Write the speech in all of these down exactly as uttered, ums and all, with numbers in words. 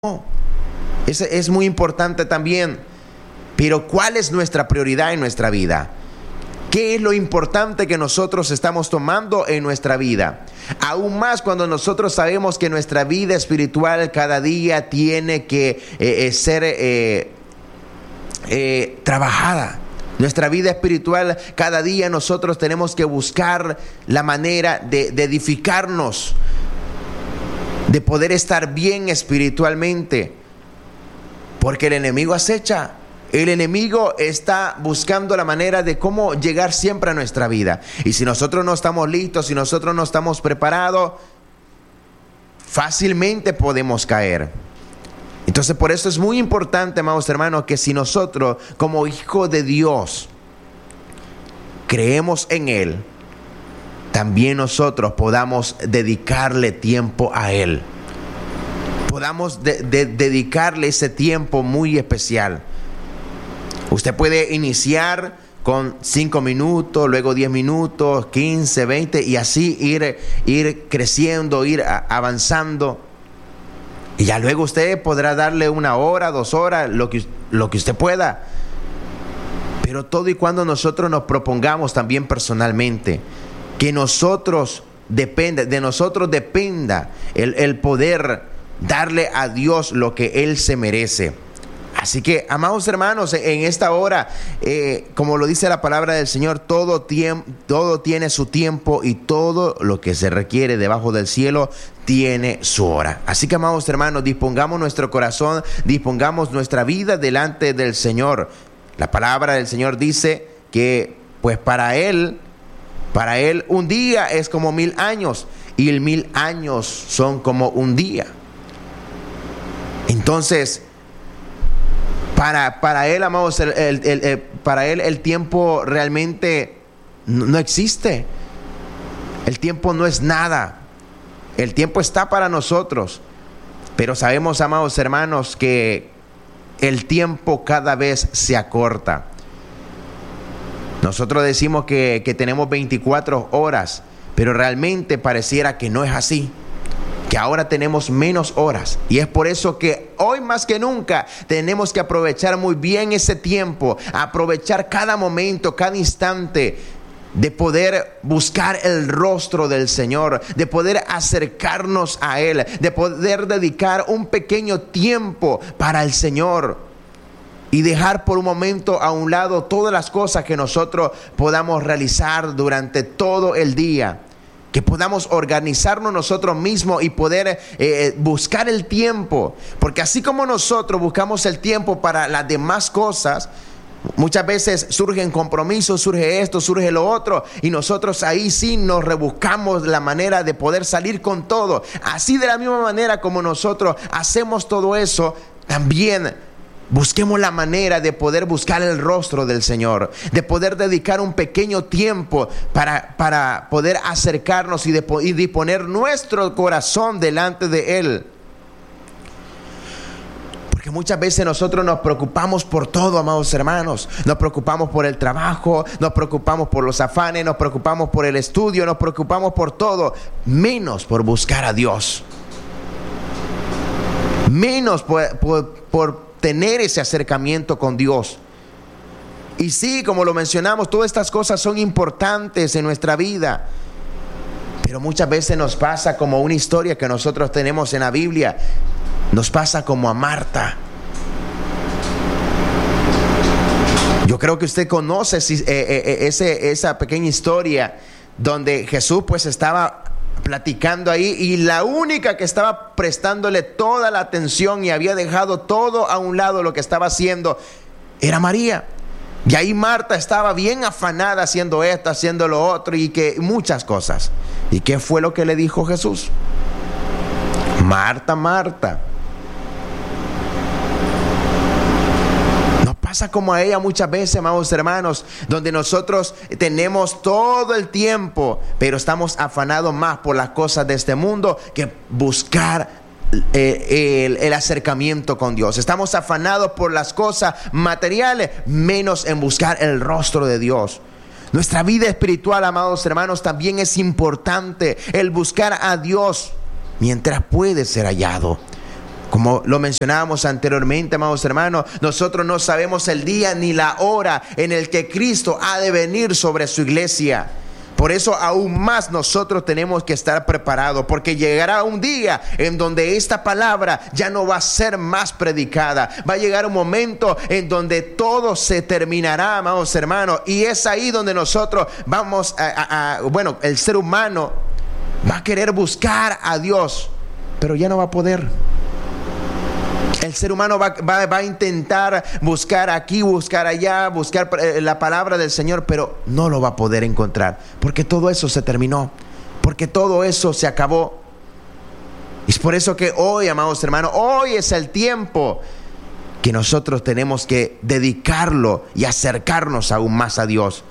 Es, es muy importante también. Pero ¿cuál es nuestra prioridad en nuestra vida? ¿Qué es lo importante que nosotros estamos tomando en nuestra vida? Aún más cuando nosotros sabemos que nuestra vida espiritual cada día tiene que eh, ser eh, eh, trabajada. Nuestra vida espiritual cada día nosotros tenemos que buscar la manera de, de edificarnos, de poder estar bien espiritualmente, porque el enemigo acecha. El enemigo está buscando la manera de cómo llegar siempre a nuestra vida. Y si nosotros no estamos listos, si nosotros no estamos preparados, fácilmente podemos caer. Entonces, por eso es muy importante, amados hermanos, que si nosotros, como hijos de Dios, creemos en Él, también nosotros podamos dedicarle tiempo a Él. Podamos de, de, dedicarle ese tiempo muy especial. Usted puede iniciar con cinco minutos, luego diez minutos, quince, veinte y así ir, ir creciendo, ir a, avanzando. Y ya luego usted podrá darle una hora, dos horas, lo que, lo que usted pueda. Pero todo y cuando nosotros nos propongamos también personalmente, que nosotros dependa, de nosotros dependa el, el poder darle a Dios lo que Él se merece. Así que, amados hermanos, en esta hora, eh, como lo dice la palabra del Señor, todo, tiemp- todo tiene su tiempo y todo lo que se requiere debajo del cielo tiene su hora. Así que, amados hermanos, dispongamos nuestro corazón, dispongamos nuestra vida delante del Señor. La palabra del Señor dice que, pues para Él, para Él un día es como mil años y el mil años son como un día. Entonces, Para, para él, amados, el, el, el, el, para él el tiempo realmente no, no existe. El tiempo no es nada. El tiempo está para nosotros. Pero sabemos, amados hermanos, que el tiempo cada vez se acorta. Nosotros decimos que, que tenemos veinticuatro horas, pero realmente pareciera que no es así. Que ahora tenemos menos horas, y es por eso que hoy más que nunca tenemos que aprovechar muy bien ese tiempo, aprovechar cada momento, cada instante de poder buscar el rostro del Señor, de poder acercarnos a Él, de poder dedicar un pequeño tiempo para el Señor y dejar por un momento a un lado todas las cosas que nosotros podamos realizar durante todo el día. Que podamos organizarnos nosotros mismos y poder eh, buscar el tiempo. Porque así como nosotros buscamos el tiempo para las demás cosas, muchas veces surgen compromisos, surge esto, surge lo otro, y nosotros ahí sí nos rebuscamos la manera de poder salir con todo. Así de la misma manera como nosotros hacemos todo eso, también busquemos la manera de poder buscar el rostro del Señor, de poder dedicar un pequeño tiempo para, para poder acercarnos y, de, y disponer nuestro corazón delante de Él. Porque muchas veces nosotros nos preocupamos por todo, amados hermanos. Nos preocupamos por el trabajo, nos preocupamos por los afanes, nos preocupamos por el estudio, nos preocupamos por todo, menos por buscar a Dios. Menos por... por, por tener ese acercamiento con Dios. Y sí, como lo mencionamos, todas estas cosas son importantes en nuestra vida, pero muchas veces nos pasa como una historia que nosotros tenemos en la Biblia. Nos pasa como a Marta. Yo creo que usted conoce eh, eh, ese, esa pequeña historia donde Jesús pues estaba platicando ahí, y la única que estaba prestándole toda la atención y había dejado todo a un lado lo que estaba haciendo era María. Y ahí Marta estaba bien afanada haciendo esto, haciendo lo otro, y que muchas cosas. ¿Y qué fue lo que le dijo Jesús? Marta, Marta, pasa como a ella muchas veces, amados hermanos, donde nosotros tenemos todo el tiempo, pero estamos afanados más por las cosas de este mundo que buscar eh, el, el acercamiento con Dios. Estamos afanados por las cosas materiales, menos en buscar el rostro de Dios. Nuestra vida espiritual, amados hermanos, también es importante el buscar a Dios mientras puede ser hallado. Como lo mencionábamos anteriormente, amados hermanos, nosotros no sabemos el día ni la hora en el que Cristo ha de venir sobre su iglesia. Por eso aún más nosotros tenemos que estar preparados, porque llegará un día en donde esta palabra ya no va a ser más predicada. Va a llegar un momento en donde todo se terminará, amados hermanos, y es ahí donde nosotros vamos a, a, a bueno, el ser humano va a querer buscar a Dios, pero ya no va a poder. El ser humano va, va, va a intentar buscar aquí, buscar allá, buscar la palabra del Señor, pero no lo va a poder encontrar, porque todo eso se terminó, porque todo eso se acabó. Y es por eso que hoy, amados hermanos, hoy es el tiempo que nosotros tenemos que dedicarlo y acercarnos aún más a Dios.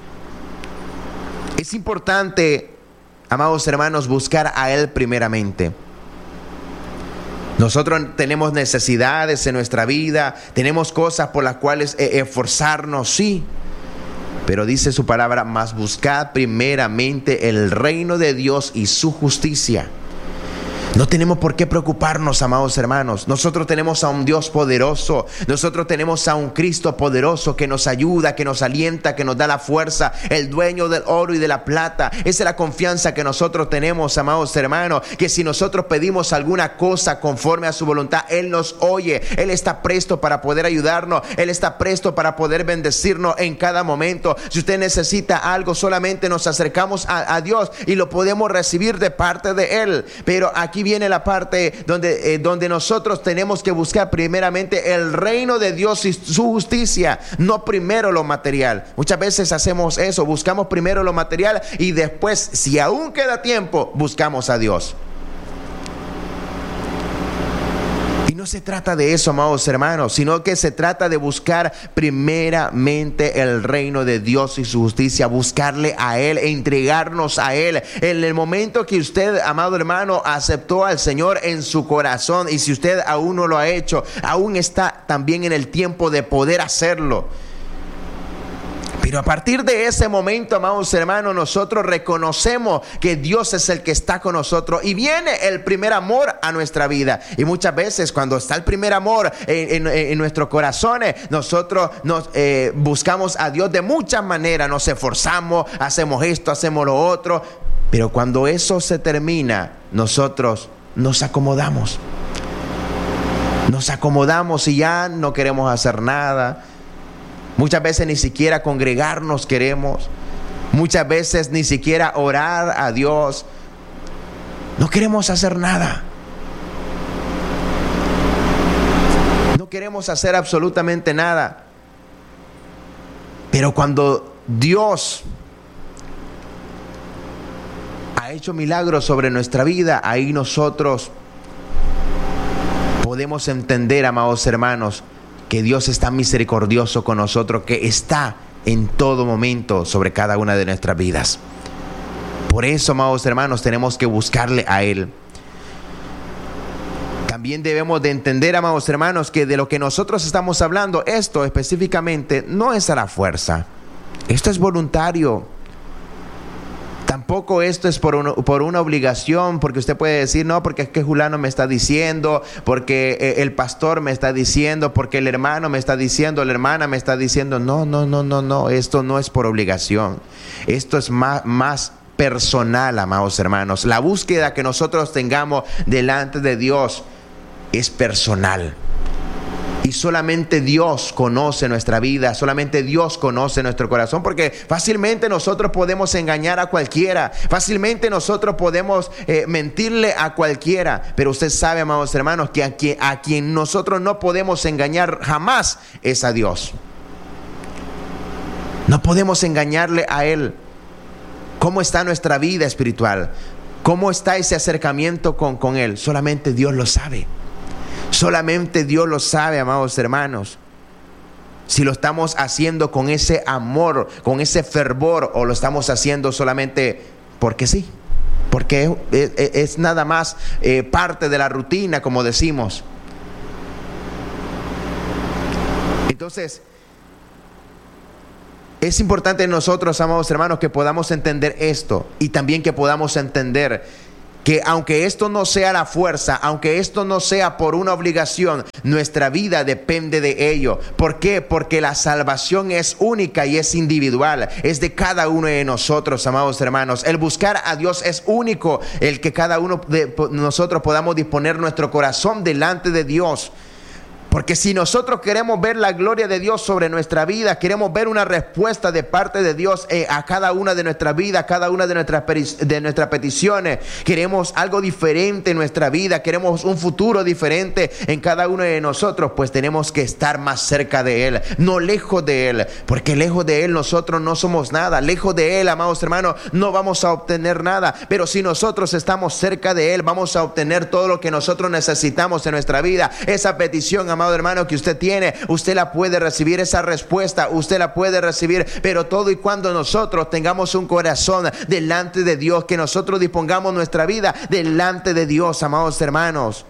Es importante, amados hermanos, buscar a Él primeramente. Nosotros tenemos necesidades en nuestra vida, tenemos cosas por las cuales esforzarnos, sí. Pero dice su palabra, mas buscad primeramente el reino de Dios y su justicia. No tenemos por qué preocuparnos, amados hermanos. Nosotros tenemos a un Dios poderoso. Nosotros tenemos a un Cristo poderoso que nos ayuda, que nos alienta, que nos da la fuerza. El dueño del oro y de la plata. Esa es la confianza que nosotros tenemos, amados hermanos. Que si nosotros pedimos alguna cosa conforme a su voluntad, Él nos oye. Él está presto para poder ayudarnos. Él está presto para poder bendecirnos en cada momento. Si usted necesita algo, solamente nos acercamos a, a Dios y lo podemos recibir de parte de Él. Pero aquí viene la parte donde, eh, donde nosotros tenemos que buscar primeramente el reino de Dios y su justicia, no primero lo material. Muchas veces hacemos eso, buscamos primero lo material y después, si aún queda tiempo, buscamos a Dios. Y no se trata de eso, amados hermanos, sino que se trata de buscar primeramente el reino de Dios y su justicia, buscarle a Él, entregarnos a Él. En el momento que usted, amado hermano, aceptó al Señor en su corazón, y si usted aún no lo ha hecho, aún está también en el tiempo de poder hacerlo. Pero a partir de ese momento, amados hermanos, nosotros reconocemos que Dios es el que está con nosotros y viene el primer amor a nuestra vida. Y muchas veces cuando está el primer amor en, en, en nuestros corazones, nosotros nos eh, buscamos a Dios de muchas maneras, nos esforzamos, hacemos esto, hacemos lo otro. Pero cuando eso se termina, nosotros nos acomodamos. Nos acomodamos y ya no queremos hacer nada. Muchas veces ni siquiera congregarnos queremos. Muchas veces ni siquiera orar a Dios. No queremos hacer nada. No queremos hacer absolutamente nada. Pero cuando Dios ha hecho milagros sobre nuestra vida, ahí nosotros podemos entender, amados hermanos, que Dios está misericordioso con nosotros, que está en todo momento sobre cada una de nuestras vidas. Por eso, amados hermanos, tenemos que buscarle a Él. También debemos de entender, amados hermanos, que de lo que nosotros estamos hablando, esto específicamente no es a la fuerza. Esto es voluntario. Tampoco esto es por, uno, por una obligación, porque usted puede decir, no, porque es que Julano me está diciendo, porque eh, el pastor me está diciendo, porque el hermano me está diciendo, la hermana me está diciendo. No, no, no, no, no, esto no es por obligación. Esto es más, más personal, amados hermanos. La búsqueda que nosotros tengamos delante de Dios es personal. Y solamente Dios conoce nuestra vida, solamente Dios conoce nuestro corazón, porque fácilmente nosotros podemos engañar a cualquiera, fácilmente nosotros podemos eh, mentirle a cualquiera, pero usted sabe, amados hermanos, que a quien, a quien nosotros no podemos engañar jamás es a Dios. No podemos engañarle a Él. ¿Cómo está nuestra vida espiritual? ¿Cómo está ese acercamiento con, con Él? Solamente Dios lo sabe. Solamente Dios lo sabe, amados hermanos. Si lo estamos haciendo con ese amor, con ese fervor, o lo estamos haciendo solamente porque sí, porque es, es, es nada más eh, parte de la rutina, como decimos. Entonces, es importante nosotros, amados hermanos, que podamos entender esto, y también que podamos entender que aunque esto no sea la fuerza, aunque esto no sea por una obligación, nuestra vida depende de ello. ¿Por qué? Porque la salvación es única y es individual, es de cada uno de nosotros, amados hermanos. El buscar a Dios es único, el que cada uno de nosotros podamos disponer nuestro corazón delante de Dios. Porque si nosotros queremos ver la gloria de Dios sobre nuestra vida, queremos ver una respuesta de parte de Dios eh, a cada una de nuestras vidas, a cada una de nuestras, de nuestras peticiones, queremos algo diferente en nuestra vida, queremos un futuro diferente en cada uno de nosotros, pues tenemos que estar más cerca de Él, no lejos de Él, porque lejos de Él nosotros no somos nada. Lejos de Él, amados hermanos, no vamos a obtener nada. Pero si nosotros estamos cerca de Él, vamos a obtener todo lo que nosotros necesitamos en nuestra vida. Esa petición, amado hermano, que usted tiene, usted la puede recibir, esa respuesta usted la puede recibir, pero todo y cuando nosotros tengamos un corazón delante de Dios, que nosotros dispongamos nuestra vida delante de Dios, amados hermanos.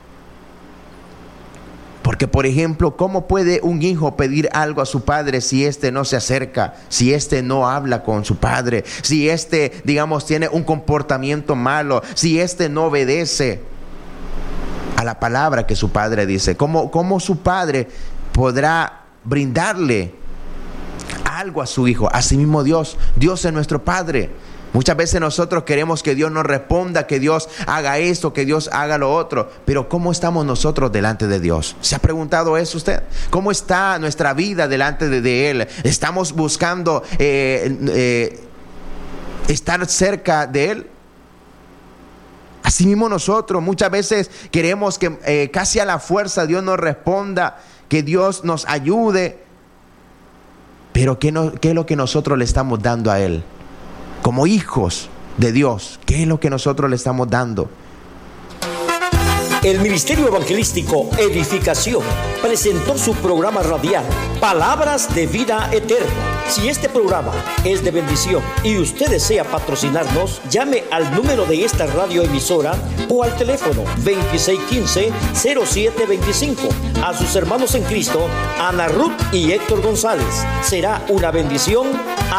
Porque, por ejemplo, ¿cómo puede un hijo pedir algo a su padre si éste no se acerca, si éste no habla con su padre, si éste, digamos, tiene un comportamiento malo, si éste no obedece a la palabra que su padre dice? ¿Cómo, cómo su padre podrá brindarle algo a su hijo? Así mismo Dios, Dios es nuestro Padre. Muchas veces nosotros queremos que Dios nos responda, que Dios haga esto, que Dios haga lo otro. Pero ¿cómo estamos nosotros delante de Dios? ¿Se ha preguntado eso usted? ¿Cómo está nuestra vida delante de, de Él? ¿Estamos buscando eh, eh, estar cerca de Él? Así mismo nosotros muchas veces queremos que eh, casi a la fuerza Dios nos responda, que Dios nos ayude. Pero ¿qué, no, ¿qué es lo que nosotros le estamos dando a Él? Como hijos de Dios, ¿qué es lo que nosotros le estamos dando? El Ministerio Evangelístico Edificación presentó su programa radial Palabras de Vida Eterna. Si este programa es de bendición y usted desea patrocinarnos, llame al número de esta radioemisora o al teléfono veintiséis quince, cero siete veinticinco. A sus hermanos en Cristo, Ana Ruth y Héctor González. Será una bendición.